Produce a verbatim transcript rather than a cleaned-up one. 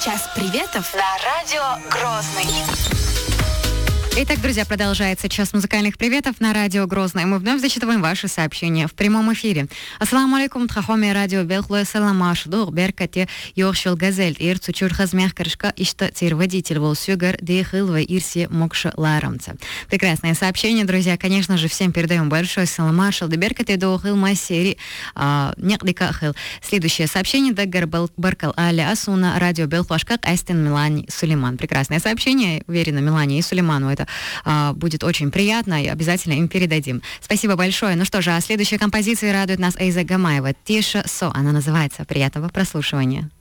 Час приветов на радио Грозный. Итак, друзья, продолжается час музыкальных приветов на радио Грозный. Мы вновь зачитываем ваши сообщения в прямом эфире. Ассаламу алейкум, тхахоми радио Белхлоя Саламаш, дух беркате Йоршил Газель, Ирцу Чурхазмях Крышка, Ишта Тир водитель Волсюгар, Дейхилва Ирси Мокша Ларамца. Прекрасное сообщение, друзья. Конечно же, всем передаем большой саламашал. Деберкате Доухил Масери, Някдикахил. Следующее сообщение. Даггар Баркал Аля Асуна, радио Белхлашкак, Астин Милани Сулейман. Прекрасное сообщение. Уверена, Милане и Сулейману это а, будет очень приятно, и обязательно им передадим. Спасибо большое. Ну что же, а следующая композиция радует нас Эйза Гамаева. «Тиша Со». Она называется. Приятного прослушивания.